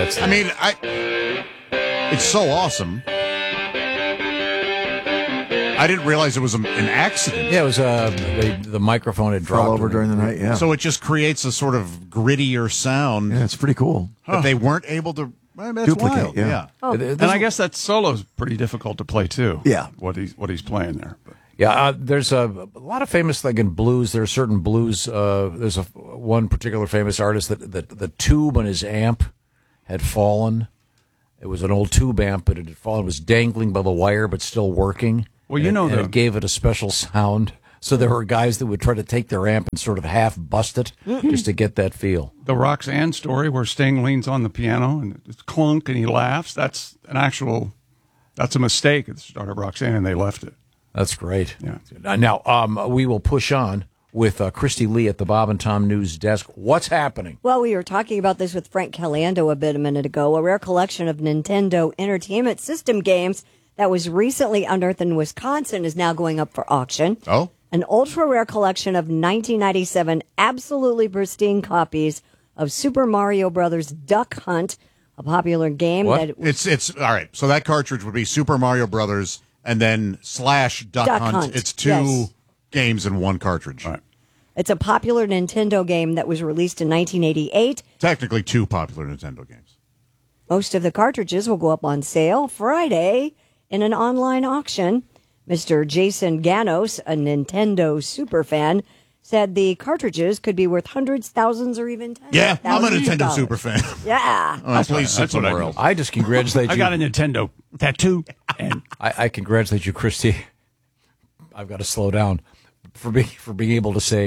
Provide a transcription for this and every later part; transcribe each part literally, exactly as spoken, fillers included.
That's. I mean, I. It's so awesome. I didn't realize it was a, an accident. Yeah, it was uh, the, the microphone had dropped Fell over during the night, yeah. So it just creates a sort of grittier sound Yeah, it's pretty cool. that they weren't able to well, that's Duplicate, wild. yeah. yeah. Oh. It- And I guess that solo's pretty difficult to play too. Yeah. what he's what he's playing there. But. Yeah, uh, there's a, a lot of famous, like in blues, there are certain blues. Uh, there's a one particular famous artist that, that the tube on his amp had fallen. It was an old tube amp, but it had fallen. It was dangling by the wire, but still working. Well, you And know it, and the- it gave it a special sound. So there were guys that would try to take their amp and sort of half bust it just to get that feel. The Roxanne story where Sting leans on the piano and it's clunk and he laughs. That's an actual, that's a mistake at the start of Roxanne, and they left it. That's great. Yeah. Uh, Now, um, we will push on with uh, Christy Lee at the Bob and Tom News desk. What's happening? Well, we were talking about this with Frank Caliendo a bit a minute ago. A rare collection of Nintendo Entertainment System games that was recently unearthed in Wisconsin is now going up for auction. Oh? An ultra-rare collection of nineteen ninety-seven absolutely pristine copies of Super Mario Brothers Duck Hunt, a popular game What? that was It's it's all right. So that cartridge would be Super Mario Brothers and then slash Duck, Duck Hunt. Hunt, It's two yes. games in one cartridge. Right. It's a popular Nintendo game that was released in nineteen eighty-eight. Technically, two popular Nintendo games. Most of the cartridges will go up on sale Friday in an online auction. Mister Jason Ganos, a Nintendo superfan, said the cartridges could be worth hundreds, thousands, or even tens Yeah, of I'm a thousands of Nintendo dollars. super fan. Yeah. Oh, please sit that's what I somewhere do. else. I just congratulate I you. got a Nintendo tattoo, and I, I congratulate you, Christy. I've got to slow down for being for being able to say.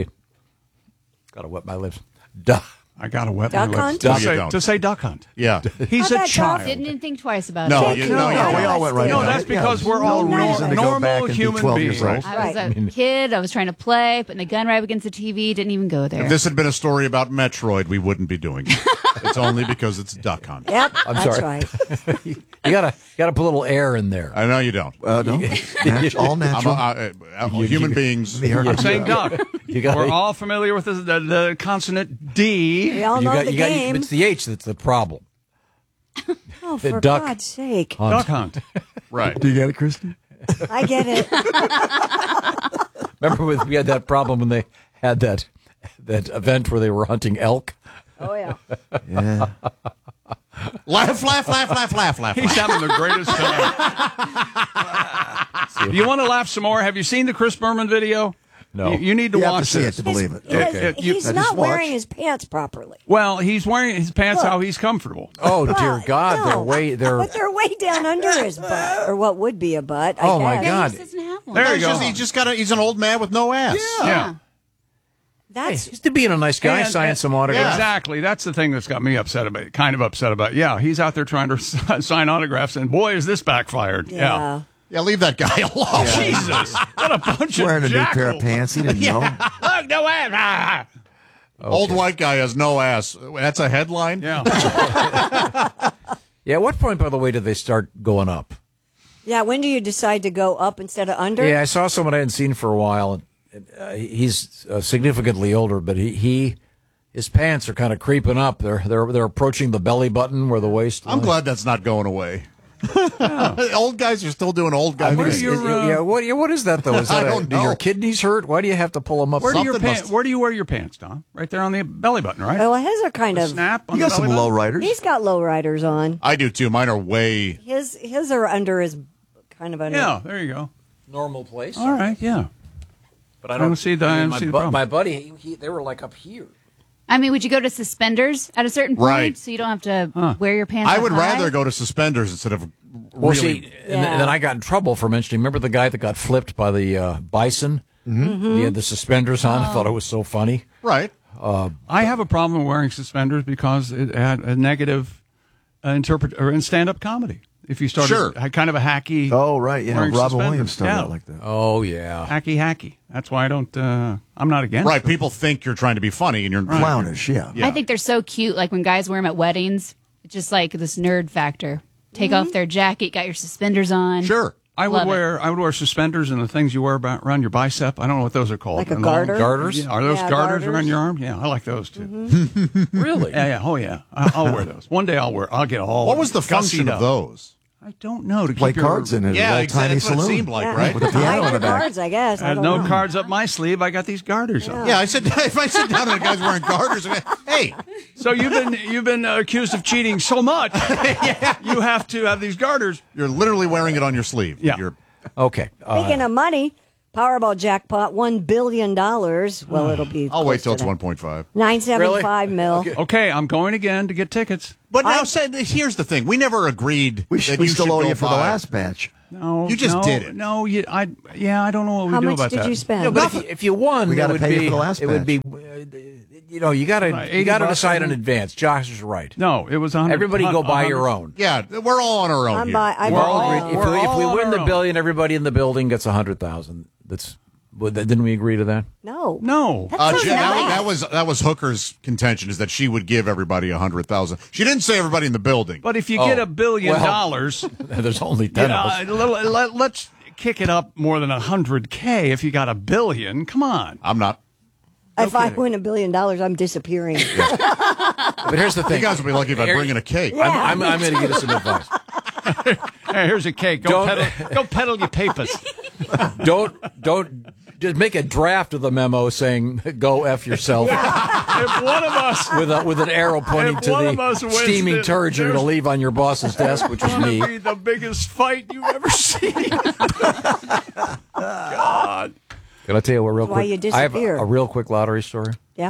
Got to wet my lips. Duh. I got to wet Duck my lips Hunt? to, No, you say, don't. to say Duck Hunt. Yeah. He's How'd a that child. go? Didn't even think twice about No, it. you, Cool. no, Yeah, you we all went right No, on that's it. Yeah, because we're there's all no nor- reason to go normal back and be human twelve years beings. old. I was Right. a kid. I was trying to play, putting a gun right up against the T V. Didn't even go there. If this had been a story about Metroid, we wouldn't be doing it. It's only because it's Duck Hunt. Yep, I'm that's sorry. right. You gotta gotta put a little air in there. I know you don't. Uh, no, Nat- all I'm a, natural. I, I, human beings. I'm saying Duck. You gotta- We're all familiar with the, the, the consonant D. We all You know got, the you got, game. it's the H that's the problem. Oh, the for duck God's sake. Hunt. Duck Hunt. Right. Do you get it, Christy? I get it. Remember with, we had that problem when they had that that event where they were hunting elk. Oh, yeah. Yeah. Laugh, laugh, laugh, laugh, laugh, laugh. He's having the greatest time. You want to laugh some more? Have you seen the Chris Berman video? No. You, you need to You have to watch see it this. to believe it. He has- Okay. You- he's I not just wearing watched. his pants properly. Well, he's wearing his pants Look. how he's comfortable. Oh dear Well, God, no, they're way they're. But they're way down under his butt, or what would be a butt. I Oh, my guess. God. He doesn't have one. There you He's go. just, he just got a, he's an old man with no ass. Yeah. That's He's to being a nice guy, And- signing some autographs. Exactly. That's the thing that's got me upset about it. Kind of upset about it. Yeah, he's out there trying to sign autographs, and boy, is this backfired. Yeah. yeah. Yeah, leave that guy alone. Jesus. What a bunch Wearing a of new pair of jackals. pants. He didn't know. Look, no ass. Ah. Old white guy has no ass. That's a headline? Yeah. Yeah. At what point, by the way, did they start going up? Yeah, when do you decide to go up instead of under? Yeah, I saw someone I hadn't seen for a while. And, uh, he's uh, significantly older, but he, he his pants are kind of creeping up. They're they're they're approaching the belly button where the waist. I'm glad that's not going away. Old guys are still doing old guy Where things. do you- Your, uh, yeah. What yeah, what is that though? Is I that a- don't do your know. kidneys hurt? Why do you have to pull them up? Where do, your Something pants, must- where do you wear your pants, Tom? Right there on the belly button, right? Well, his are kind The of. snap on You the got some belly low button? riders. He's got low riders on. I do too. Mine are way. His his are under his, kind of under. Yeah, there you go. normal place. All right, yeah. But I don't see the- I don't my, see the bu- problem. my buddy, he, he, they were like up here. I mean, would you go to suspenders at a certain point Right. so you don't have to wear your pants? I up would high? rather go to suspenders instead of Well, really. see, and, th- and then I got in trouble for mentioning. Remember the guy that got flipped by the uh, bison? Mm-hmm. He had the suspenders on. I thought it was so funny. Right. I have a problem wearing suspenders because it had a negative uh, interpret or in stand-up comedy. If you start Sure. kind of a hacky, Oh, right. Yeah. wearing Robin suspenders. Williams started Yeah. out like that. Oh yeah. hacky hacky. That's why I don't. Uh, I'm not against. Right. it. People think you're trying to be funny and you're Clownish, yeah. Yeah. I think they're so cute. Like when guys wear them at weddings, it's just like this nerd factor. Take off their jacket, got your suspenders on. Sure. I would Love it. wear I would wear suspenders and the things you wear about, around your bicep. I don't know what those are called. Like a And long- garter? Garters? Yeah, are those Yeah, garters, garters. around your arm? Yeah, I like those too. Really? Yeah, yeah, oh yeah. I, I'll wear those. One day I'll wear. I'll get all. What was the gussied function up. of those? I don't know. To Play keep your- cards in it. Yeah, a little exactly. tiny That's what it saloon. seemed like, Yeah. right? With a piano Hide in the your back. cards, I guess. I I had don't no know. cards up my sleeve. I got these garters on. Yeah, I said if I sit down and a guy's wearing garters, I'm like, hey, So you've been you've been uh, accused of cheating so much. You have to have these garters. you're literally wearing it on your sleeve. Yeah. You're, Okay. Uh, Speaking of money, Powerball jackpot one billion dollars. Well, it'll be. I'll wait till it's close to one point five. that. nine seventy-five mil. Okay, I'm going again to get tickets. But now, I- say, here's the thing: we never agreed We, that should, we you still should owe go you for the buy- last batch. No, You just no, did it. No, you, I yeah, I don't know what we How do much about did that. you spend? Yeah, but if you, if you won, We gotta it would pay you be, for the last it would be, batch. uh, you know, you got to Right, you eighty got to bucks, decide I in think. advance. Josh is right. No, it was on. Everybody go buy your own. Yeah, we're all on our own I'm here. by, I We're bought all all- agreed. If, We're we, if all we on win our the own. billion, everybody in the building gets a hundred thousand. That's well, th- didn't we agree to that? No. No. Uh, That's Jen- so that, nice. that was that was Hooker's contention is that she would give everybody a hundred thousand. She didn't say everybody in the building. But if you Oh, get a billion well, dollars, There's only you ten know, of us. let, let, let's kick it up more than a hundred k. If you got a billion, come on. I'm not. If I win a billion dollars, I'm disappearing. But here's the You thing. guys would be lucky if I bring in a cake. Yeah. I'm, I'm, I'm going to give you some advice. Hey, here's a cake. Go Don't- peddle, go peddle your papers. Don't don't just make a draft of the memo saying "Go f yourself" If one of us with a, with an arrow pointing If to one of the us wins steaming this, turd you're going to there's- leave on your boss's desk, which is gonna me. be the biggest fight you've ever seen. God. Can I tell you what real That's why quick? you I have a, disappear. a real quick lottery story. Yeah.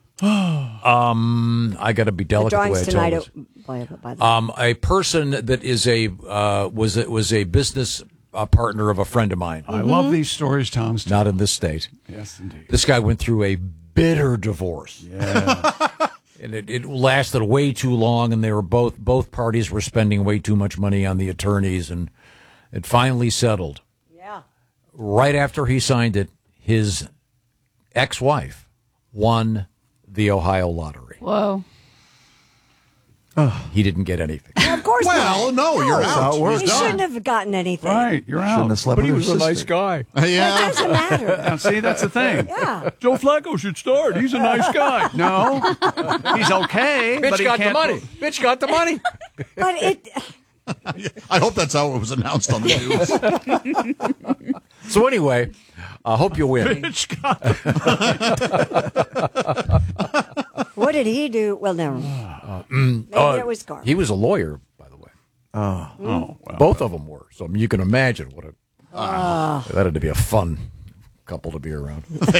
Um, I got to be The delicate the, way drawings I tonight. tell this. At, by, by the Um, a person that is a uh, was was a business uh, partner of a friend of mine, I love these stories, Tom. not in this state. Yes, indeed. This guy went through a bitter divorce. Yeah. And it, it lasted way too long, and they were both both parties were spending way too much money on the attorneys, and it finally settled. yeah. Right after he signed it, his ex-wife won the Ohio lottery. Whoa. He didn't get anything. Of course Well, not. no, you're That's how out. it works. He shouldn't have gotten anything. Right, you're Shouldn't out. have slept with her sister. guy. It Yeah. doesn't matter. Now, see, that's the thing. Yeah. Joe Flacco should start. He's a nice guy. No, he's okay. but Bitch he got the can't money. Bitch got the money. But it. I hope that's how it was announced on the news. So anyway, I hope you win. Bitch got What did he do? Well, never. Maybe Uh, it was Carl. He was a lawyer, by the way. Oh, well. Both of them were. So I mean, you can imagine what a that had to be a fun couple to be around.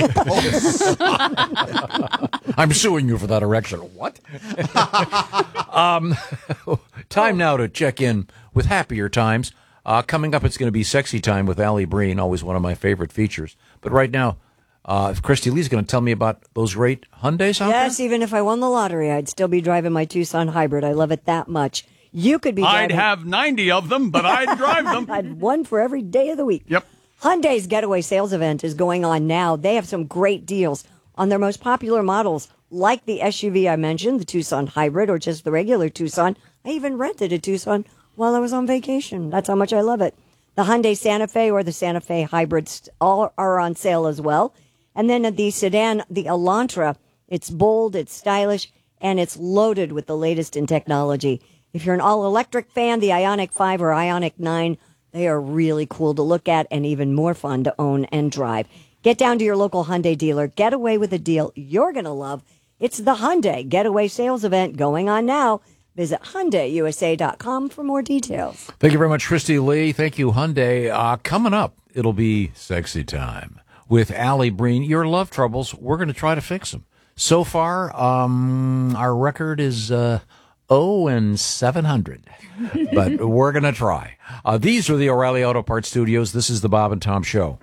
I'm suing you for that erection. What? um, time now to check in with happier times. Uh, coming up, it's going to be Sexy Time with Allie Breen, always one of my favorite features. But right now, uh, Christy Lee's going to tell me about those great Hyundais out Yes, there. even if I won the lottery, I'd still be driving my Tucson hybrid. I love it that much. You could be I'd driving. have ninety of them, but I'd drive them. I'd one for every day of the week. Yep. Hyundai's Getaway Sales Event is going on now. They have some great deals on their most popular models, like the S U V I mentioned, the Tucson Hybrid, or just the regular Tucson. I even rented a Tucson while I was on vacation. That's how much I love it. The Hyundai Santa Fe or the Santa Fe Hybrids all are on sale as well. And then the sedan, the Elantra, it's bold, it's stylish, and it's loaded with the latest in technology. If you're an all-electric fan, the Ioniq five or Ioniq nine, they are really cool to look at and even more fun to own and drive. Get down to your local Hyundai dealer. Get away with a deal you're going to love. It's the Hyundai Getaway Sales Event going on now. Visit Hyundai U S A dot com for more details. Thank you very much, Christy Lee. Thank you, Hyundai. Uh, coming up, it'll be Sexy Time with Allie Breen. Your love troubles, we're going to try to fix them. So far, um, our record is uh, oh and seven hundred, but we're going to try. Uh, these are the O'Reilly Auto Parts Studios. This is the Bob and Tom Show.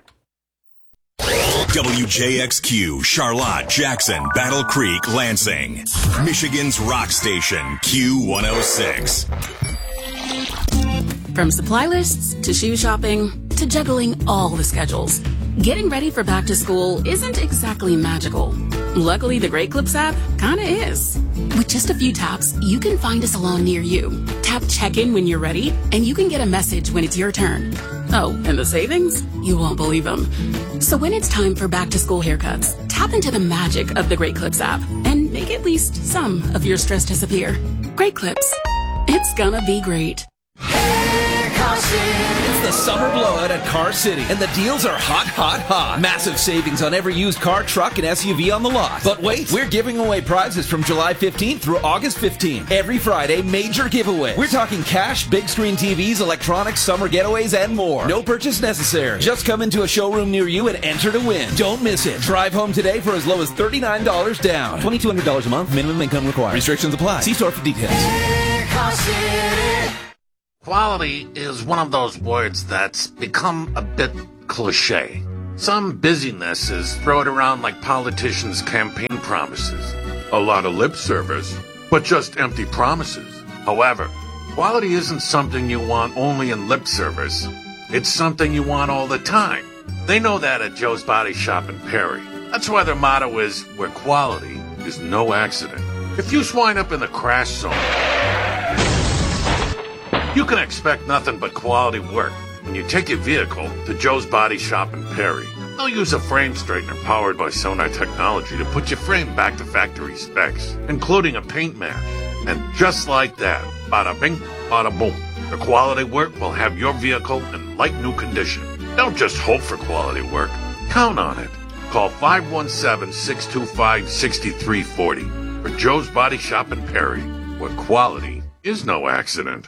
W J X Q, Charlotte, Jackson, Battle Creek, Lansing. Michigan's rock station, Q one oh six. From supply lists to shoe shopping to juggling all the schedules, getting ready for back to school isn't exactly magical. Luckily, the Great Clips app kinda is. With just a few taps, you can find a salon near you. Tap check-in when you're ready, and you can get a message when it's your turn. Oh, and the savings? You won't believe them. So when it's time for back-to-school haircuts, tap into the magic of the Great Clips app and make at least some of your stress disappear. Great Clips. It's gonna be great. It's the summer blowout at Car City, and the deals are hot, hot, hot. Massive savings on every used car, truck, and S U V on the lot. But wait, we're giving away prizes from July fifteenth through August fifteenth. Every Friday, major giveaway. We're talking cash, big screen T Vs, electronics, summer getaways, and more. No purchase necessary. Just come into a showroom near you and enter to win. Don't miss it. Drive home today for as low as thirty-nine dollars down. twenty-two hundred dollars a month, minimum income required. Restrictions apply. See store for details. Quality is one of those words that's become a bit cliche. Some busyness is thrown around like politicians' campaign promises. A lot of lip service, but just empty promises. However, quality isn't something you want only in lip service. It's something you want all the time. They know that at Joe's Body Shop in Perry. That's why their motto is, where quality is no accident. If you wind up in the crash zone, you can expect nothing but quality work when you take your vehicle to Joe's Body Shop in Perry. They'll use a frame straightener powered by Sonar technology to put your frame back to factory specs, including a paint match. And just like that, bada bing, bada boom, the quality work will have your vehicle in like new condition. Don't just hope for quality work. Count on it. Call five one seven, six two five, six three four zero for Joe's Body Shop in Perry, where quality is no accident.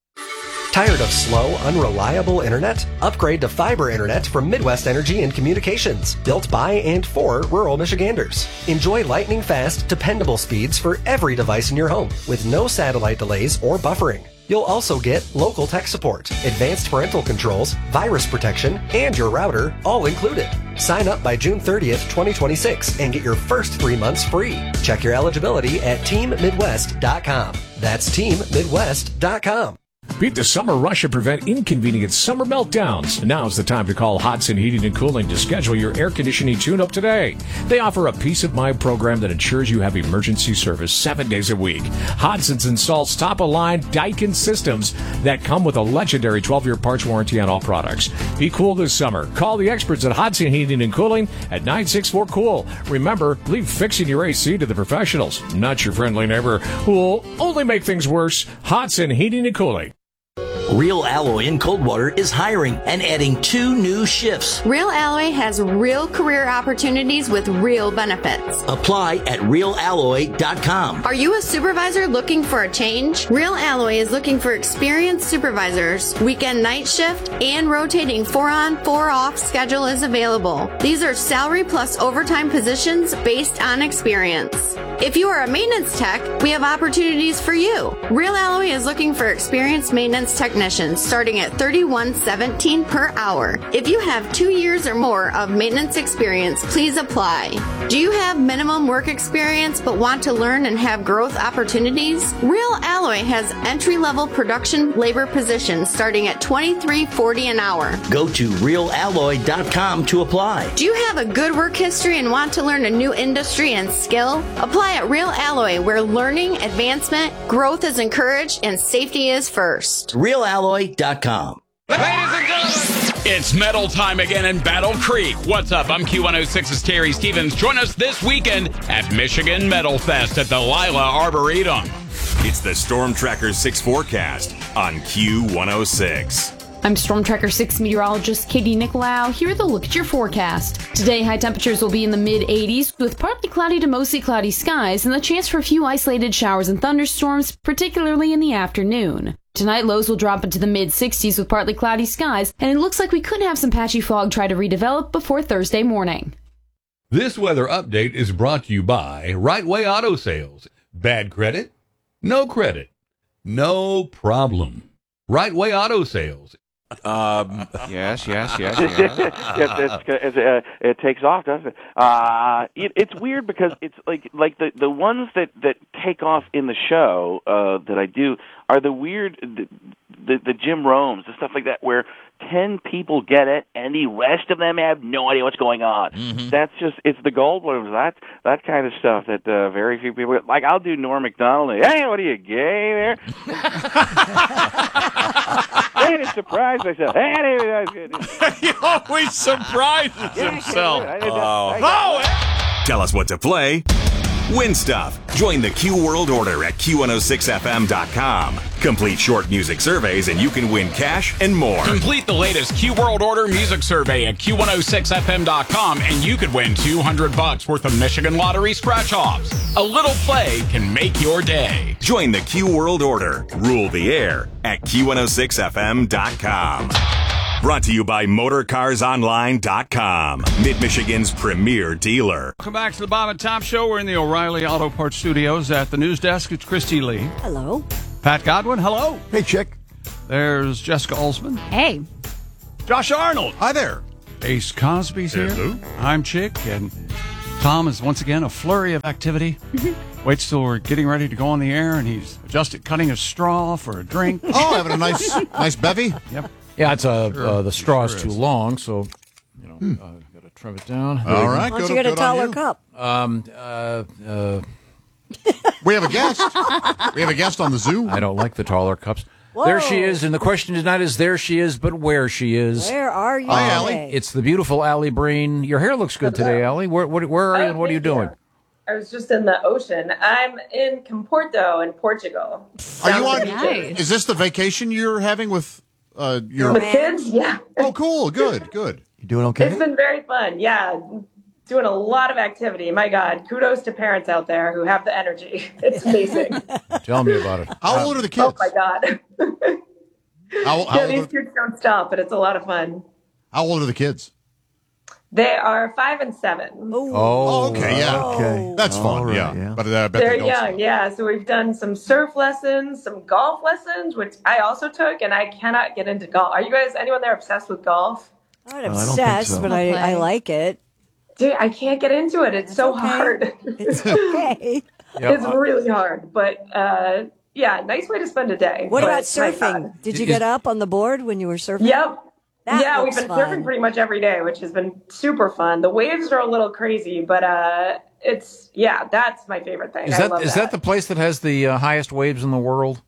Tired of slow, unreliable internet? Upgrade to fiber internet from Midwest Energy and Communications, built by and for rural Michiganders. Enjoy lightning fast, dependable speeds for every device in your home, with no satellite delays or buffering. You'll also get local tech support, advanced parental controls, virus protection, and your router, all included. Sign up by June thirtieth, twenty twenty-six and get your first three months free. Check your eligibility at team midwest dot com. That's team midwest dot com. Beat the summer rush and prevent inconvenient summer meltdowns. Now's the time to call Hodson Heating and Cooling to schedule your air conditioning tune-up today. They offer a peace of mind program that ensures you have emergency service seven days a week. Hodson's installs top-of-line Daikin systems that come with a legendary twelve-year parts warranty on all products. Be cool this summer. Call the experts at Hodson Heating and Cooling at nine six four cool. Remember, leave fixing your A C to the professionals, not your friendly neighbor who will only make things worse. Hodson Heating and Cooling. Real Alloy in Coldwater is hiring and adding two new shifts. Real Alloy has real career opportunities with real benefits. Apply at real alloy dot com. Are you a supervisor looking for a change? Real Alloy is looking for experienced supervisors. Weekend night shift and rotating four on, four off schedule is available. These are salary plus overtime positions based on experience. If you are a maintenance tech, we have opportunities for you. Real Alloy is looking for experienced maintenance technicians starting at thirty-one seventeen per hour. If you have two years or more of maintenance experience, please apply. Do you have minimum work experience but want to learn and have growth opportunities? Real Alloy has entry-level production labor positions starting at twenty-three forty an hour. Go to real alloy dot com to apply. Do you have a good work history and want to learn a new industry and skill? Apply at Real Alloy, where learning, advancement, growth is encouraged, and safety is first. real alloy dot com. It's metal time again in Battle Creek. What's up? I'm Q one oh six's Terry Stevens. Join us this weekend at Michigan Metal Fest at the Lila Arboretum. It's the Storm Tracker six forecast on Q one oh six. I'm Storm Tracker six meteorologist Katie Nicolau. Here with a look at your forecast. Today, high temperatures will be in the mid eighties with partly cloudy to mostly cloudy skies and the chance for a few isolated showers and thunderstorms, particularly in the afternoon. Tonight, lows will drop into the mid sixties with partly cloudy skies, and it looks like we could have some patchy fog try to redevelop before Thursday morning. This weather update is brought to you by Right Way Auto Sales. Bad credit? No credit. No problem. Right Way Auto Sales. Um, yes, yes, yes, yes. it's, it's, it's, uh, it takes off, doesn't it? Uh, it? It's weird because it's like like the, the ones that, that take off in the show uh, that I do are the weird, the, the, the Jim Rohms, the stuff like that, where ten people get it and the rest of them have no idea what's going on. Mm-hmm. That's just, it's the Goldblums, that that kind of stuff that uh, very few people get. Like, I'll do Norm Macdonald, and, hey, what are you, gay there? And it's surprised myself. He always surprises himself. Oh. Tell us what to play. Win stuff. Join the Q World Order at Q one oh six F M dot com. Complete short music surveys and you can win cash and more. Complete the latest Q World Order music survey at Q one oh six F M dot com and you could win two hundred bucks worth of Michigan Lottery scratch-offs. A little play can make your day. Join the Q World Order. Rule the air at Q one oh six F M dot com. Brought to you by Motor Cars Online dot com, Mid-Michigan's premier dealer. Welcome back to the Bob and Tom Show. We're in the O'Reilly Auto Parts Studios at the news desk. It's Christy Lee. Hello. Pat Godwin, hello. Hey, Chick. There's Jessica Olsman. Hey. Josh Arnold. Hi there. Ace Cosby's here. Hello. I'm Chick, and Tom is once again a flurry of activity. Waits till we're getting ready to go on the air, and he's adjusted cutting a straw for a drink. Oh, having a nice, nice bevy. Yep. Yeah, it's a Sure. uh, the straw is Sure too is. long, so you know, uh, got to trim it down. All right. Why don't good- you get a good on taller you. cup? Um, uh, uh, We have a guest. We have a guest on the zoo. I don't like the taller cups. There she is, and the question tonight is there she is, but where she is. Where are you Uh, today? It's the beautiful Allie Breen. Your hair looks good today, Allie. Where, where, where are you and what are you doing? I was just in the ocean. I'm in Comporto in Portugal. Are you on? Nice. Is this the vacation you're having with uh, your With kids? Yeah. Oh, cool. Good. Good. You doing okay? It's been very fun. Yeah. Doing a lot of activity. My God. Kudos to parents out there who have the energy. It's amazing. Tell me about it. How old are the kids? Oh, my God. How, how, yeah, old these are, kids don't stop, but it's a lot of fun. how old are the kids? They are five and seven. Oh, okay. Yeah. Okay. That's fun. All right, yeah. yeah. But uh, I bet They're they don't young, stop. yeah. So we've done some surf lessons, some golf lessons, which I also took, and I cannot get into golf. Are you guys, anyone there obsessed with golf? I'm not No, I don't think obsessed, so. but I, I like it. Dude, I can't get into it. It's, so okay. hard. It's okay. It's really hard. But uh, yeah, nice way to spend a day. What But about my surfing? God. Did you get up on the board when you were surfing? Yep. That yeah, we've looks been fun. surfing pretty much every day, which has been super fun. The waves are a little crazy, but uh, it's, yeah, that's my favorite thing. Is I that love is that the place that has the uh, highest waves in the world?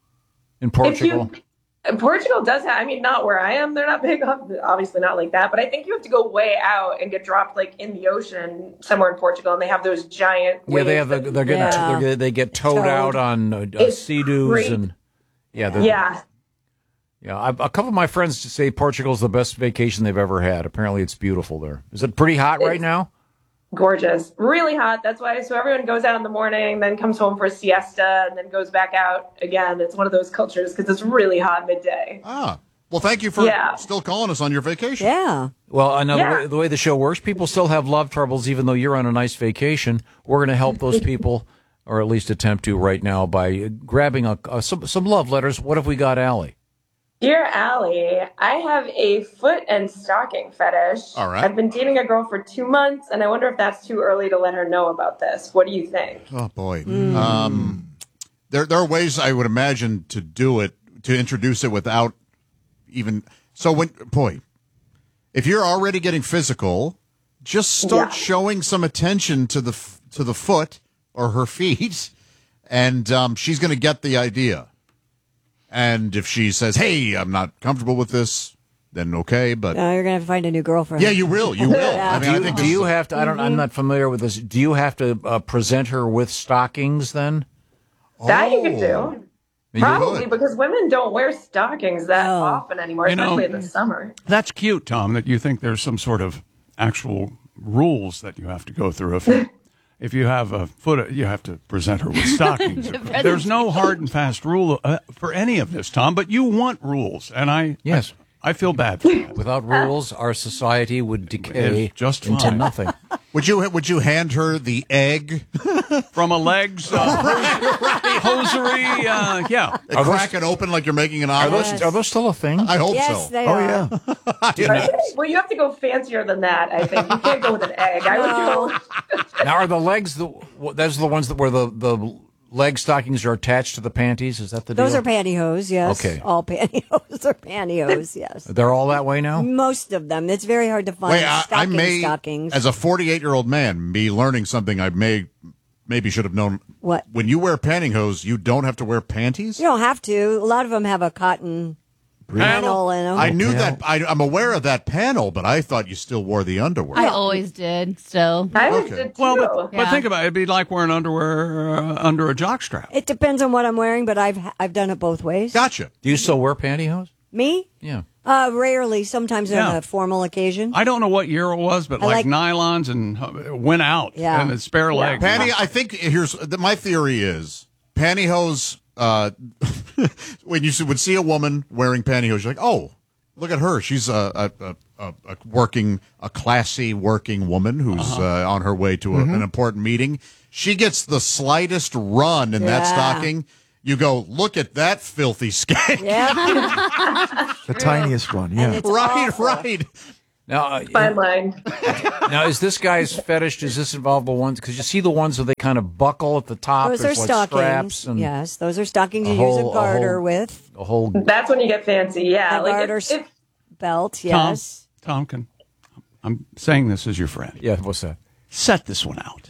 In Portugal? If you, Portugal does have, I mean, not where I am. They're not big, obviously not like that. But I think you have to go way out and get dropped like in the ocean somewhere in Portugal. And they have those giant Yeah, waves. they have. The, that- they're getting. Yeah. They're, they get towed Towed. out on uh, uh, It's sea-doos great. and yeah, they're- Yeah. yeah. I, a couple of my friends say Portugal's the best vacation they've ever had. Apparently, it's beautiful there. Is it pretty hot right It's- now? Gorgeous. Really hot. That's why. So everyone goes out in the morning, then comes home for a siesta, and then goes back out again. It's one of those cultures because it's really hot midday. Ah. Well, thank you for Yeah. still calling us on your vacation. Yeah. Well, I know the, Yeah. way, the way the show works, people still have love troubles, even though you're on a nice vacation. We're going to help those people, or at least attempt to right now, by grabbing a, a, some, some love letters. What have we got, Allie? Dear Allie, I have a foot and stocking fetish. All right. I've been dating a girl for two months, and I wonder if that's too early to let her know about this. What do you think? Oh boy. Um, there there are ways I would imagine to do it, to introduce it without even. So when boy, if you're already getting physical, just start Yeah. showing some attention to the f- to the foot or her feet, and um, she's going to get the idea. And if she says, "Hey, I'm not comfortable with this," then okay. But No, you're gonna have to find a new girlfriend. yeah, you will. You will. Yeah. I mean, do I you, think do this you is- have to? I don't. I'm not familiar with this. Do you have to uh, present her with stockings then? That you could Oh. do. You Probably would. because women don't wear stockings that Oh. often anymore, You know- especially in the summer. That's cute, Tom, that you think there's some sort of actual rules that you have to go through. If you, if you have a foot, you have to present her with stockings. There's no hard and fast rule uh, for any of this, Tom, but you want rules. And I, Yes. I, I feel bad for that. Without rules, our society would decay It's just into fine. nothing. Would you would you hand her the egg? From a legs, uh, hosiery, uh, yeah. And crack it open like you're making an Are omelet? those, are those still a thing? I hope Yes, so. they Oh, are. yeah. Well, you have to go fancier than that, I think. You can't go with an egg. I would go. Now, are the legs the? Those are the ones that where the the leg stockings are attached to the panties. Is that the Those deal? are pantyhose, yes. Okay. All pantyhose are pantyhose, yes. They're all that way now. Most of them. It's very hard to find Wait, I, I stocking may, stockings. as a forty-eight-year-old man, be learning something I may maybe should have known. What? When you wear pantyhose, you don't have to wear panties? You don't have to. A lot of them have a cotton panel in them. I knew that. I, I'm aware of that panel, but I thought you still wore the underwear. I always did. Still, I always Okay. did too. Well, but, Yeah. but think about it. It'd be like wearing underwear uh, under a jockstrap. It depends on what I'm wearing, but I've I've done it both ways. Gotcha. Do you still wear pantyhose? Me? Yeah. Uh, rarely. Sometimes Yeah. on a formal occasion. I don't know what year it was, but I like, like- nylons and uh, went out Yeah. and it's spare legs. Panty. I think here's my theory is pantyhose. Uh, when you would see a woman wearing pantyhose, you're like, oh, look at her. She's a a, a, a, a working, a classy working woman who's Uh-huh. uh, on her way to a, Mm-hmm. an important meeting. She gets the slightest run in that Yeah. stocking. You go, look at that filthy skank. Yeah. The tiniest one, And yeah. it's Right, awful. right. Now, uh, Fine line. now is this guy's fetish? Does this involve the ones? Because you see the ones where they kind of buckle at the top. Those are There's like stockings. straps and Yes, those are stockings a you whole- use a a garter whole- with. a whole. That's when you get fancy. Yeah, A like garter if, if, belt, Tom, yes. Tom can. I'm saying this as your friend. Yeah, what's that? Set this one out.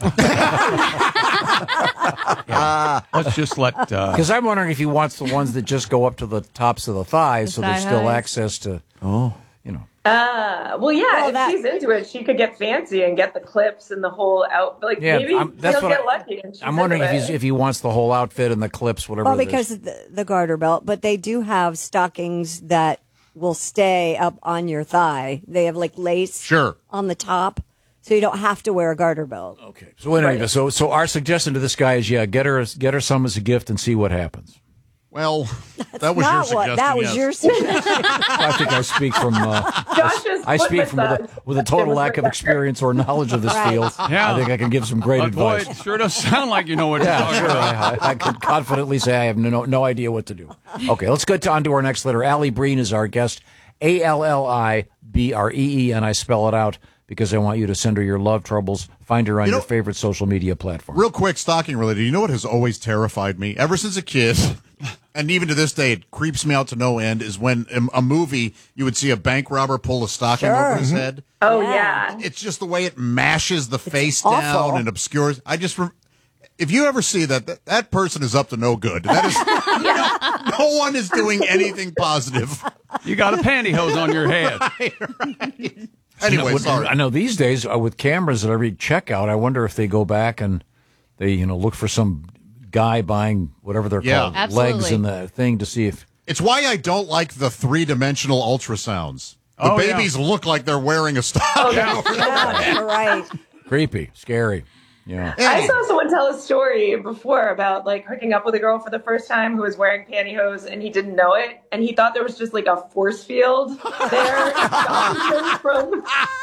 Yeah. Let's just let. Uh, Because I'm wondering if he wants the ones that just go up to the tops of the thighs, so there's thigh still highs. access to. Oh. You know. uh, well, yeah, Well, if that- she's into it, she could get fancy and get the clips and the whole out. Like Yeah, maybe I'm- that's he'll what get I- lucky. And she's I'm wondering if into he's it. if he wants the whole outfit and the clips, whatever. Well, it is. because of the, the garter belt, but they do have stockings that will stay up on your thigh. They have like lace Sure. on the top, so you don't have to wear a garter belt. Okay. So anyway, so so our suggestion to this guy is, yeah, get her get her some as a gift and see what happens. Well, that was your Not suggestion. what that was yes. your suggestion. I think I speak from uh, Josh's I foot speak from with a, massage with a total was lack of right. experience or knowledge of this Right. field. Yeah. I think I can give some great but boy, advice. it sure does sound like you know what you're Yeah, talking sure. about. I, I could confidently say I have no no idea what to do. Okay, let's get on to our next letter. Allie Breen is our guest. A L L I B R E E, and I spell it out because I want you to send her your love troubles. Find her on You know- your favorite social media platform. Real quick, stocking related. You know what has always terrified me ever since a kid, and even to this day, it creeps me out to no end. Is when in a movie you would see a bank robber pull a stocking Sure. over his head. Oh Yeah. yeah. It's just the way it mashes the face awful. down and obscures. I just, rem- if you ever see that, that, that person is up to no good. That is, no, no one is doing anything positive. You got a pantyhose on your head. Anyway, You know, sorry. I know these days uh, with cameras at every checkout, I wonder if they go back and they, you know, look for some guy buying whatever they're Yeah. called, Absolutely. legs in the thing to see if. It's why I don't like the three-dimensional ultrasounds. The Oh, yeah. babies look like they're wearing a stocking. Yeah, you're right. Creepy, scary. Yeah. I saw someone tell a story before about like hooking up with a girl for the first time who was wearing pantyhose and he didn't know it and he thought there was just like a force field there stopping him from.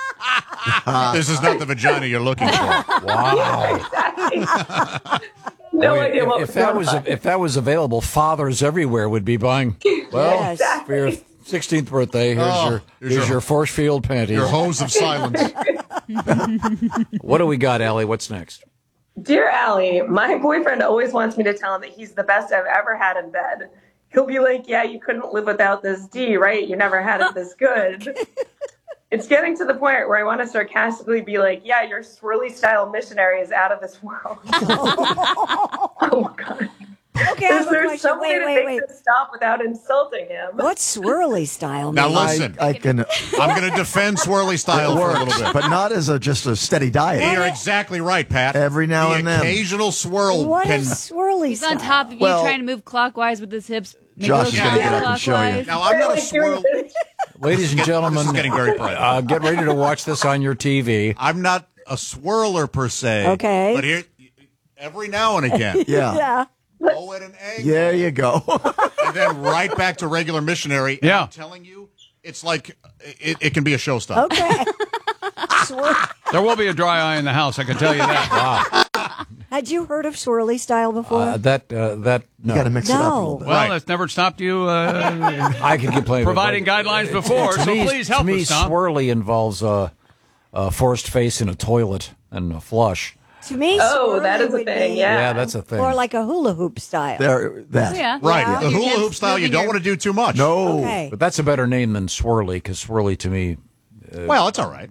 This is not the vagina you're looking for. Wow. Exactly. No I mean, idea if, what if was that going was on. if that was available, fathers everywhere would be buying. Well, Yes. for your sixteenth birthday, here's Oh, your here's here's your- your force field panties. Your hose of silence. What do we got, Allie? What's next? Dear Allie, my boyfriend always wants me to tell him that he's the best I've ever had in bed. He'll be like, yeah, you couldn't live without this D, right? You never had it this good. It's getting to the point where I want to sarcastically be like, yeah, your swirly style missionary is out of this world. Oh, my God. Okay, I Is have a there question. some way Wait, to wait, make wait. this stop without insulting him? What's swirly style? Now mean? listen, I, I can. I'm going to defend swirly style It for a works, little bit. but not as a just a steady diet. You're exactly right, Pat. Every now the and then. occasional swirl What can. is swirly He's style? on top of you, Well- trying to move clockwise with his hips. Maybe Josh a is little gonna get up and show you. counterclockwise. Now I'm not a swirl. Ladies and gentlemen, This is getting very private. uh, get ready to watch this on your T V. I'm not a swirler per se. Okay. But here, every now and again, Yeah. Yeah. go at an angle, There you go. and then right back to regular missionary. Yeah. I'm telling you, it's like it, it can be a showstopper. Okay. Swir- There will be a dry eye in the house, I can tell you that. Wow. Had you heard of swirly style before? Uh, that uh, that no. You got to mix it up a No. little bit. Well, Right. that's never stopped you uh, I could get playing providing guidelines before, to so me, please help to me, us, Tom. swirly involves uh, a forced face in a toilet and a flush. to me, Oh, swirly that is a would thing, be yeah. Yeah, that's a thing. More like a hula hoop style. There, that. Oh, yeah. Right. Yeah. The Your hula hips hoop style, you moving don't your- want to do too much. No. Okay. But that's a better name than swirly because swirly to me. Uh, Well, it's all right. goes the other way.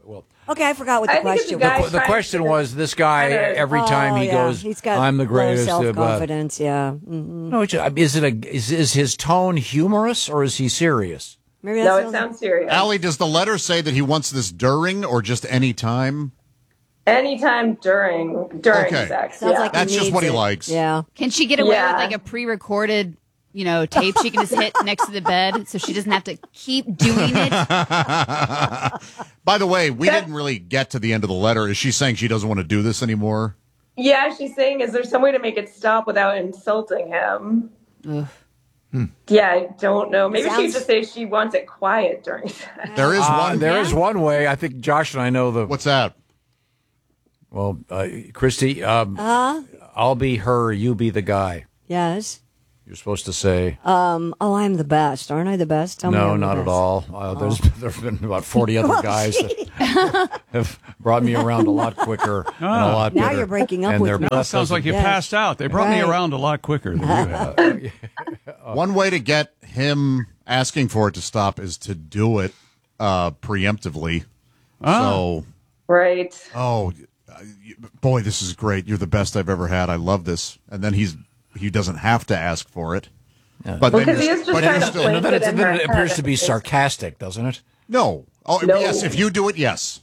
Well, Okay, I forgot what the I think it's question a guy was. the, the question was this guy Kinda- every time Oh, he yeah. goes, He's got "I'm the greatest." Low uh, self-confidence, yeah. Mm-hmm. No, it's- is it a is, is his tone humorous or is he serious? Maybe No, that's it the only- sounds serious. Allie, does the letter say that he wants this during or just any time? Anytime during during Okay. sex. Sounds yeah. like That's he just needs what he it. likes. Yeah. Can she get away Yeah. with like a pre-recorded, you know, tape she can just hit next to the bed so she doesn't have to keep doing it? By the way, we didn't really get to the end of the letter. Is she saying she doesn't want to do this anymore? Yeah, she's saying, is there some way to make it stop without insulting him? Yeah, I don't know. Maybe she Sounds- could just say she wants it quiet during sex. There is Uh, one. there is one way. I think Josh and I know the. What's that? Well, uh, Christy, um, Uh, I'll be her, you be the guy. yes. You're supposed to say. Um, oh, I'm the best. Aren't I the best? Tell me No, I'm the not at best. all. Uh, there's there've been about forty other Well, guys gee. that have brought me around a lot quicker and a lot Now better. you're breaking up and with their me. Now it breath sounds like you doesn't- Yes. passed out. They brought me Right. around a lot quicker than you have. One way to get him asking for it to stop is to do it uh, preemptively. So, Right. oh, uh, boy, this is great. You're the best I've ever had. I love this. And then he's he doesn't have to ask for it. Yeah. But Well, then, 'cause he is just but trying you're to still, play No, then, it's, in then her it appears head. to be sarcastic, doesn't it? no. Oh, No. yes. If you do it, yes.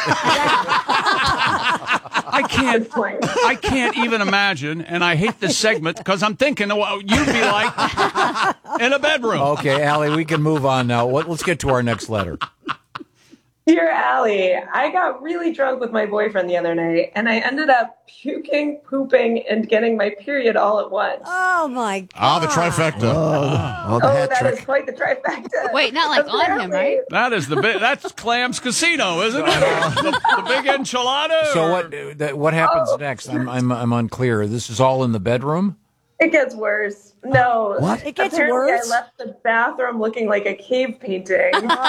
I can't. Point. I can't even imagine, and I hate this segment because I'm thinking of what you'd be like in a bedroom. Okay, Allie, we can move on now. What, let's get to our next letter. Dear Allie, I got really drunk with my boyfriend the other night, and I ended up puking, pooping, and getting my period all at once. Oh, my God. Ah, the trifecta. Oh, Oh, the hat that trick. is quite the trifecta. Wait, not like on him, right? That is the big. That's Clam's Casino, isn't it? the, the big enchilada. So or- what that, what happens Oh. next? I'm, I'm I'm unclear. This is all in the bedroom? It gets worse. No. What? It gets Apparently worse? I left the bathroom looking like a cave painting.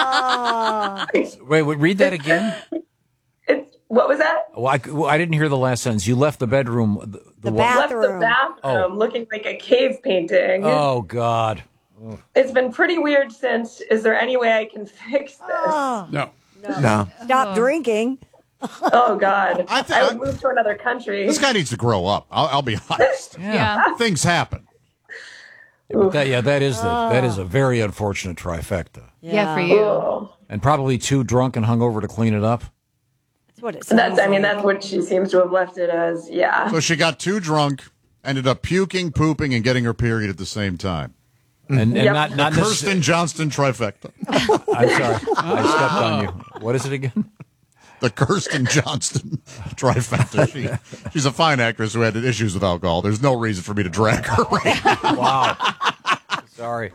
Oh. Wait, wait, read that again. It's, what was that? Well, I, well, I didn't hear the last sentence. You left the bedroom. The, the The what? Left the Bathroom. bathroom Oh. looking like a cave painting. Oh God. It's been pretty weird since. Is there any way I can fix this? Oh. no. No. Stop drinking. Oh, God. I I, think- would move to another country. This guy needs to grow up. I'll, I'll be honest. Yeah. Things happen. Yeah, but that, yeah, that is the that is a very unfortunate trifecta, Yeah, for you. Ugh. and probably too drunk and hungover to clean it up. That's what it And sounds that's, I mean, like. that's what she seems to have left it as. Yeah. So she got too drunk, ended up puking, pooping, and getting her period at the same time. And, and Yep. not not The necessarily. Kirsten Johnston trifecta. I'm sorry, I stepped on you. What is it again? The Kirsten Johnston trifecta. She, she's a fine actress who had issues with alcohol. There's no reason for me to drag her right now. Wow. Sorry.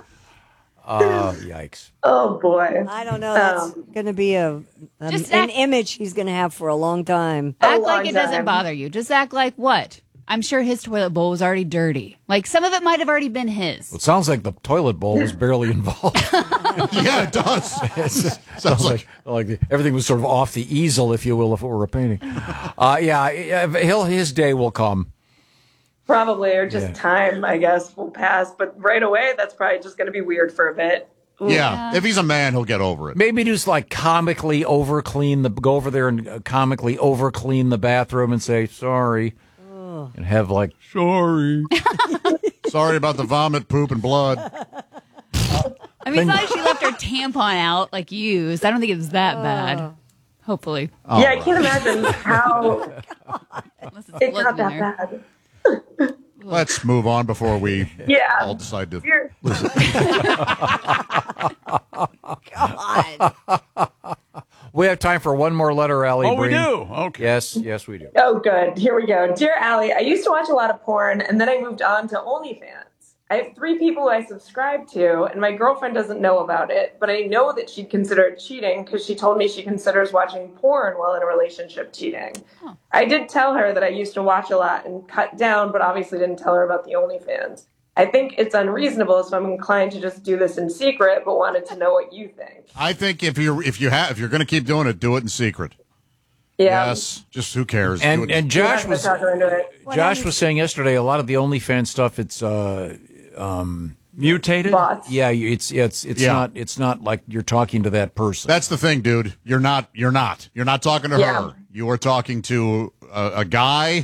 Uh, yikes. Oh, boy. I don't know. That's Um, going to be a, a Just an act- image he's going to have for a long time. Act long like it doesn't time. bother you. Just act like what? I'm sure his toilet bowl was already dirty. Like some of it might have already been his. It sounds like the toilet bowl was barely involved. Yeah, it does. It sounds like like the, everything was sort of off the easel, if you will, if it were a painting. Uh, yeah, he'll his day will come. Probably, or just Yeah. time, I guess, will pass. But right away, that's probably just going to be weird for a bit. Ooh. Yeah, if he's a man, he'll get over it. Maybe just like comically over clean the go over there and uh, comically over clean the bathroom and say sorry, and have like Sorry. Sorry about the vomit, poop, and blood. I mean, it's not like she left her tampon out, like used. I don't think it was that bad. Hopefully. All yeah, I right. can't imagine how Unless it's it's not floating in that there. bad. Let's move on before we Yeah. all decide to. You're- God. we have time for one more letter, Allie. Oh, we Breen. do? Okay. Yes, yes, we do. Oh, good. Here we go. Dear Allie, I used to watch a lot of porn, and then I moved on to OnlyFans. I have three people who I subscribe to, and my girlfriend doesn't know about it, but I know that she'd consider it cheating because she told me she considers watching porn while in a relationship cheating. Huh. I did tell her that I used to watch a lot and cut down, but obviously didn't tell her about the OnlyFans. I think it's unreasonable, so I'm inclined to just do this in secret, but wanted to know what you think. I think if you if you have if you're going to keep doing it, do it in secret. Yeah. Yes, just who cares? Do And it. and Josh Yeah, was talk her into it. Josh was saying yesterday a lot of the OnlyFans stuff. It's uh, um, Mutated? bots. Yeah, you- it's it's it's Yeah. not it's not like you're talking to that person. That's the thing, dude. You're not. You're not. You're not talking to Yeah. her. You are talking to a, a guy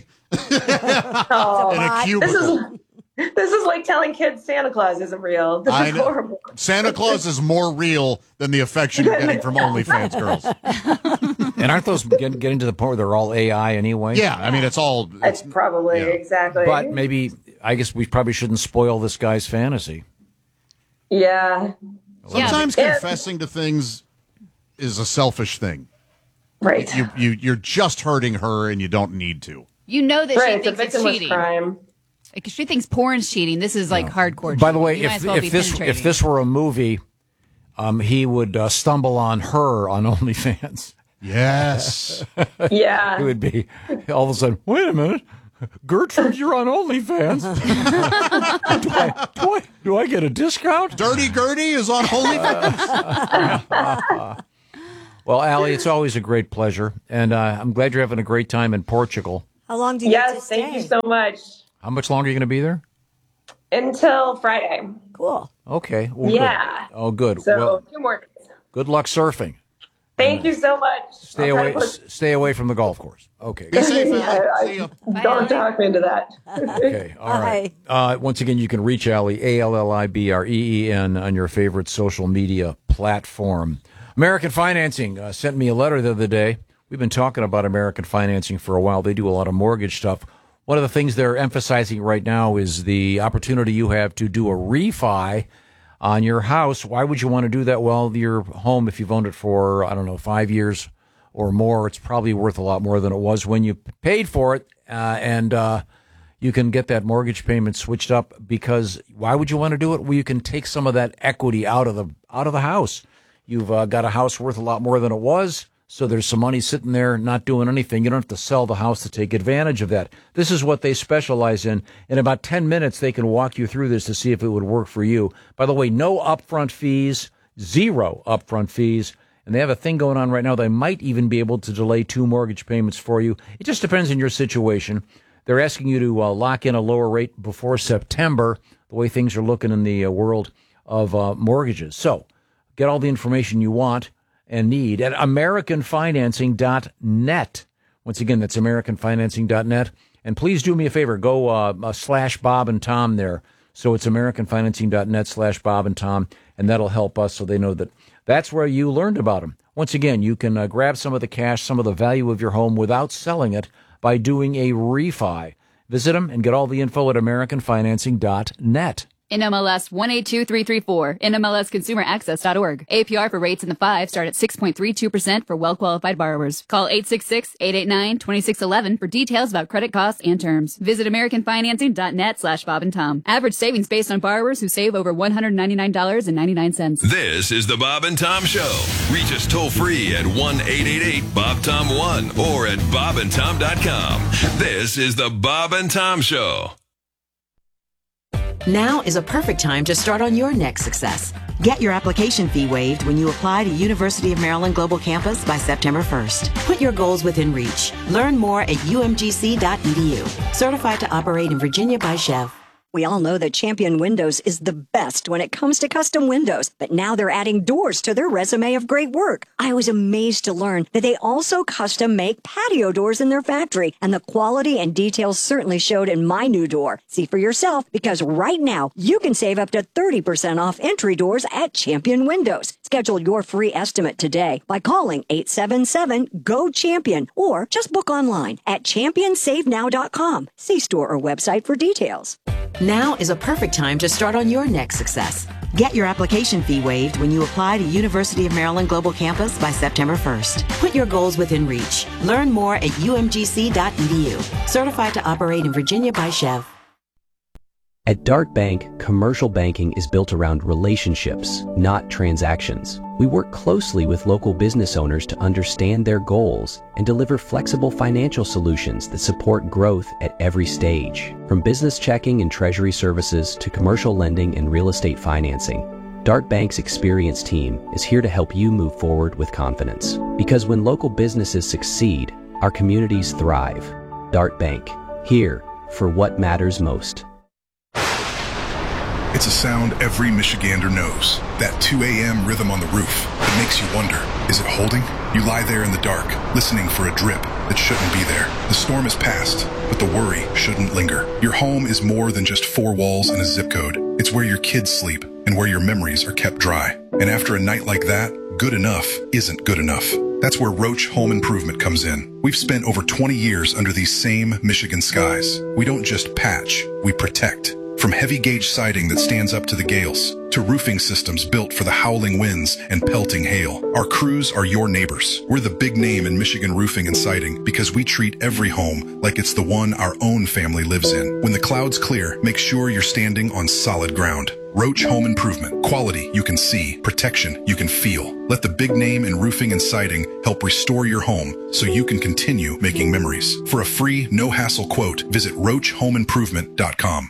Oh, in a this cubicle. is this is like telling kids Santa Claus isn't real. This I is know. horrible. Santa Claus is more real than the affection you're getting from OnlyFans girls. And aren't those getting, getting to the point where they're all A I anyway? Yeah, I mean it's all. It's probably exactly. But maybe I guess we probably shouldn't spoil this guy's fantasy. yeah, Sometimes Yeah. confessing to things is a selfish thing. right. You you you're just hurting her, and you don't need to. You know that Right, she it's a thinks it's victimless cheating. crime. Like, if she thinks porn's cheating, this is like hardcore. By the way, cheating. You might if as well be if this penetrating. if this were a movie, um, he would uh, stumble on her on OnlyFans. Yes. Yeah. It would be all of a sudden. Wait a minute, Gertrude, you're on OnlyFans. do, I, do I do I get a discount? Dirty Gertie is on OnlyFans. Well, Allie, it's always a great pleasure, and uh, I'm glad you're having a great time in Portugal. How long do you get to Yes, stay? thank you so much. How much longer are you going to be there? Until Friday. Cool. Okay. Well, Yeah. Good. Oh, good. So Well, two more days. good luck surfing. Thank you so much. Stay I'll try away. to put- s- Stay away from the golf course. Okay. Be safe, Yeah, Allie. I- See ya. Don't talk me into that. Okay. All right. Uh, once again, you can reach Allie, A L L I B R E E N, on your favorite social media platform. American Financing uh, sent me a letter the other day. We've been talking about American Financing for a while. They do a lot of mortgage stuff. One of the things they're emphasizing right now is the opportunity you have to do a refi on your house. Why would you want to do that? Well, your home, if you've owned it for, I don't know, five years or more, it's probably worth a lot more than it was when you paid for it. Uh, and uh, you can get that mortgage payment switched up, because why would you want to do it? Well, you can take some of that equity out of the out of the house. You've uh, got a house worth a lot more than it was, so there's some money sitting there not doing anything. You don't have to sell the house to take advantage of that. This is what they specialize in. In about ten minutes, they can walk you through this to see if it would work for you. By the way, no upfront fees, zero upfront fees. And they have a thing going on right now. They might even be able to delay two mortgage payments for you. It just depends on your situation. They're asking you to uh, lock in a lower rate before September, the way things are looking in the uh, world of uh, mortgages. So get all the information you want and need at American Financing dot net. Once again, that's American Financing dot net. And please do me a favor. Go uh, uh, slash Bob and Tom there. So it's American Financing dot net slash Bob and Tom. And that'll help us so they know that that's where you learned about them. Once again, you can uh, grab some of the cash, some of the value of your home without selling it by doing a refi. Visit them and get all the info at American Financing dot net. N M L S one eight two three three four, N M L S consumer access dot org. A P R for rates in the five start at six point three two percent for well-qualified borrowers. Call eight six six, eight eight nine, two six one one for details about credit costs and terms. Visit American Financing dot net slash Bob and Tom. Average savings based on borrowers who save over one hundred ninety-nine dollars and ninety-nine cents. This is the Bob and Tom Show. Reach us toll free at one eight eight eight, B O B, T O M one or at bob and tom dot com. This is the Bob and Tom Show. Now is a perfect time to start on your next success. Get your application fee waived when you apply to University of Maryland Global Campus by September first. Put your goals within reach. Learn more at U M G C dot E D U. Certified to operate in Virginia by Chev. We all know that Champion Windows is the best when it comes to custom windows, but now they're adding doors to their resume of great work. I was amazed to learn that they also custom make patio doors in their factory, and the quality and details certainly showed in my new door. See for yourself, because right now you can save up to thirty percent off entry doors at Champion Windows. Schedule your free estimate today by calling eight seven seven, G O, CHAMPION or just book online at champion save now dot com. See store or website for details. Now is a perfect time to start on your next success. Get your application fee waived when you apply to University of Maryland Global Campus by September first. Put your goals within reach. Learn more at U M G C dot E D U. Certified to operate in Virginia by Chev. At Dart Bank, commercial banking is built around relationships, not transactions. We work closely with local business owners to understand their goals and deliver flexible financial solutions that support growth at every stage. From business checking and treasury services to commercial lending and real estate financing, Dart Bank's experienced team is here to help you move forward with confidence. Because when local businesses succeed, our communities thrive. Dart Bank, here for what matters most. It's a sound every Michigander knows. That two a.m. rhythm on the roof. It makes you wonder, is it holding? You lie there in the dark, listening for a drip that shouldn't be there. The storm has passed, but the worry shouldn't linger. Your home is more than just four walls and a zip code. It's where your kids sleep and where your memories are kept dry. And after a night like that, good enough isn't good enough. That's where Roach Home Improvement comes in. We've spent over twenty years under these same Michigan skies. We don't just patch, we protect. From heavy gauge siding that stands up to the gales, to roofing systems built for the howling winds and pelting hail. Our crews are your neighbors. We're the big name in Michigan roofing and siding because we treat every home like it's the one our own family lives in. When the clouds clear, make sure you're standing on solid ground. Roach Home Improvement. Quality you can see, protection you can feel. Let the big name in roofing and siding help restore your home so you can continue making memories. For a free, no-hassle quote, visit roach home improvement dot com.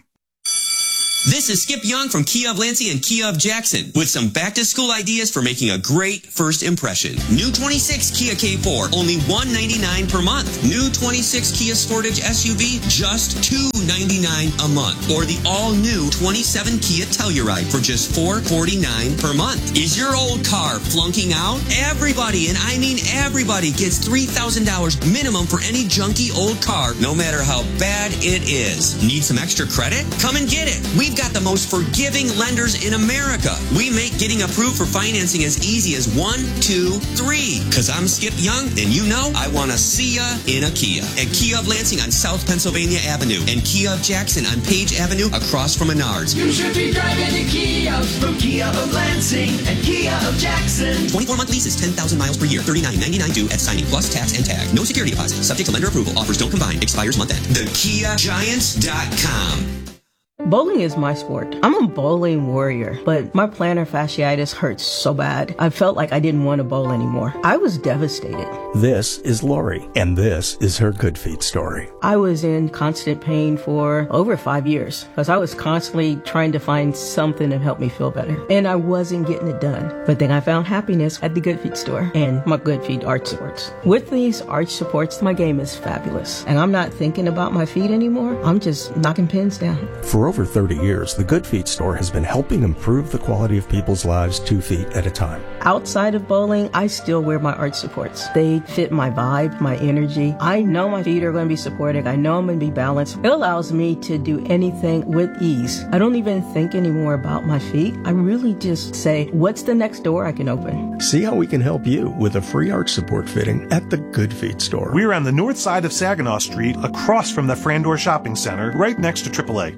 This is Skip Young from Kia of Lansing and Kia of Jackson with some back-to-school ideas for making a great first impression. New twenty-six Kia K four, only one hundred ninety-nine dollars per month. New twenty-six Kia Sportage S U V, just two hundred ninety-nine dollars a month. Or the all-new twenty-seven Kia Telluride for just four hundred forty-nine dollars per month. Is your old car flunking out? Everybody, and I mean everybody, gets three thousand dollars minimum for any junky old car, no matter how bad it is. Need some extra credit? Come and get it. We've got the most forgiving lenders in America. We make getting approved for financing as easy as one, two, three. Cause I'm Skip Young, and you know I want to see ya in a Kia. At Kia of Lansing on South Pennsylvania Avenue and Kia of Jackson on Page Avenue across from Menards. You should be driving a Kia from Kia of Lansing and Kia of Jackson. twenty-four month lease is ten thousand miles per year. thirty-nine ninety-nine due at signing plus tax and tag. No security deposit. Subject to lender approval. Offers don't combine. Expires month end. the kia giants dot com. Bowling is my sport. I'm a bowling warrior, but my plantar fasciitis hurts so bad. I felt like I didn't want to bowl anymore. I was devastated. This is Lori, and this is her Good Feet story. I was in constant pain for over five years because I was constantly trying to find something to help me feel better, and I wasn't getting it done. But then I found happiness at the Good Feet store and my Good Feet arch supports. With these arch supports, my game is fabulous, and I'm not thinking about my feet anymore. I'm just knocking pins down. For over thirty years, the Good Feet store has been helping improve the quality of people's lives two feet at a time. Outside of bowling, I still wear my arch supports. They fit my vibe, my energy. I know my feet are going to be supported. I know I'm going to be balanced. It allows me to do anything with ease. I don't even think anymore about my feet. I really just say, what's the next door I can open? See how we can help you with a free arch support fitting at the Good Feet store. We're on the north side of Saginaw Street, across from the Frandor Shopping Center, right next to triple A.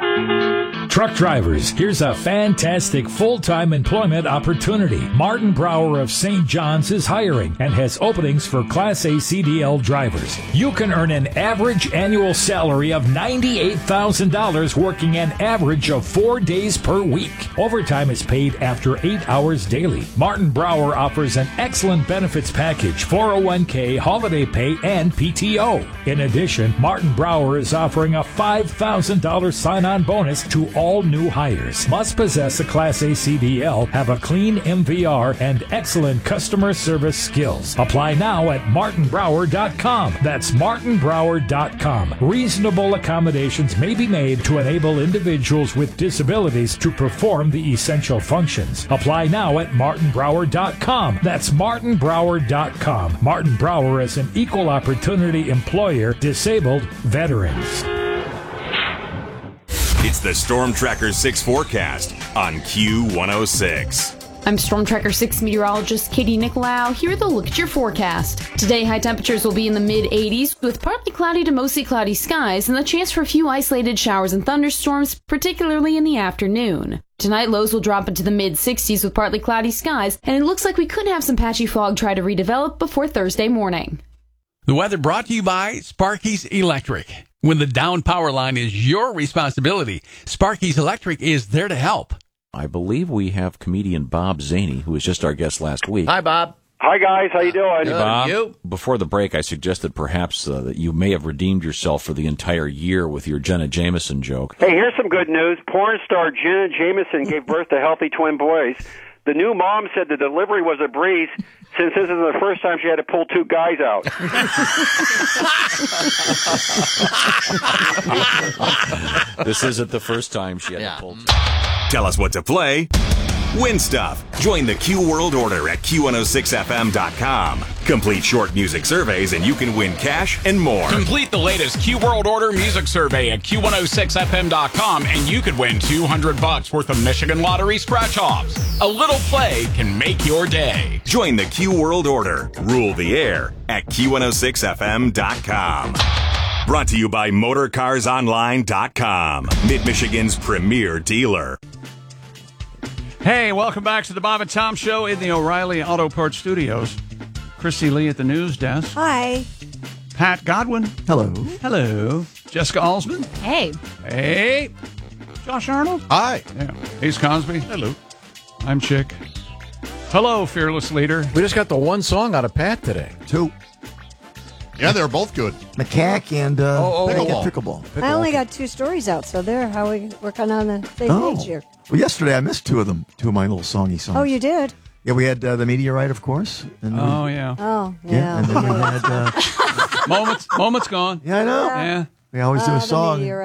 Truck drivers, here's a fantastic full-time employment opportunity. Martin Brower of Saint John's is hiring and has openings for Class A C D L drivers. You can earn an average annual salary of ninety-eight thousand dollars working an average of four days per week. Overtime is paid after eight hours daily. Martin Brower offers an excellent benefits package, four oh one k, holiday pay, and P T O. In addition, Martin Brower is offering a five thousand dollars sign-on bonus to all new hires. Must possess a Class A C D L, have a clean M V R, and excellent customer service skills. Apply now at martin brower dot com. That's martin brower dot com. Reasonable accommodations may be made to enable individuals with disabilities to perform the essential functions. Apply now at martin brower dot com. That's martin brower dot com. Martin Brower is an equal opportunity employer, disabled veterans. It's the Storm Tracker six forecast on Q one oh six. I'm Storm Tracker six meteorologist Katie Nicolau. Here to look at your forecast. Today, high temperatures will be in the mid eighties with partly cloudy to mostly cloudy skies and the chance for a few isolated showers and thunderstorms, particularly in the afternoon. Tonight, lows will drop into the mid sixties with partly cloudy skies, and it looks like we could have some patchy fog try to redevelop before Thursday morning. The weather brought to you by Sparky's Electric. When the down power line is your responsibility, Sparky's Electric is there to help. I believe we have comedian Bob Zaney, who was just our guest last week. Hi, Bob. Hi, guys. How you doing? Hey, Bob. You? Before the break, I suggested perhaps uh, that you may have redeemed yourself for the entire year with your Jenna Jameson joke. Hey, here's some good news. Porn star Jenna Jameson gave birth to healthy twin boys. The new mom said the delivery was a breeze since this is the first time she had to pull two guys out. This isn't the first time she had to pull. Tell us what to play. Win stuff. Join the Q World Order at Q one oh six F M dot com. Complete short music surveys and you can win cash and more. Complete the latest Q World Order music survey at Q one oh six F M dot com and you could win two hundred bucks worth of Michigan Lottery scratch-offs. A little play can make your day. Join the Q World Order. Rule the air at Q one oh six F M dot com. Brought to you by Motor Cars Online dot com. Mid-Michigan's premier dealer. Hey, welcome back to the Bob and Tom Show in the O'Reilly Auto Parts Studios. Christy Lee at the news desk. Hi. Pat Godwin. Hello. Hello. Jessica Alsman. Hey. Hey. Josh Arnold. Hi. Yeah. Ace Cosby. Hello. I'm Chick. Hello, fearless leader. We just got the one song out of Pat today. Two. Yeah, they're both good. Macaque and uh, Oh, oh, pickleball. pickleball. pickleball. I only got two stories out, so there, how we we're kind of on the same Oh. page here. Well, yesterday I missed two of them, two of my little songy songs. Oh, you did? Yeah, we had uh, the meteorite, of course. And we- Oh, yeah. Oh, yeah. yeah. And then we had. Uh, Moments. Moments gone. yeah, I know. Yeah. We always do Ah, a the song. meteorite.